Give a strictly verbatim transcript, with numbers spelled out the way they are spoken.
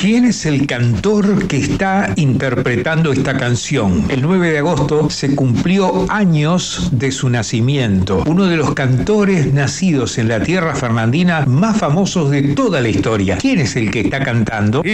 ¿Quién es el cantor que está interpretando esta canción? El nueve de agosto se cumplió años de su nacimiento. Uno de los cantores nacidos en la tierra fernandina más famosos de toda la historia. ¿Quién es el que está cantando?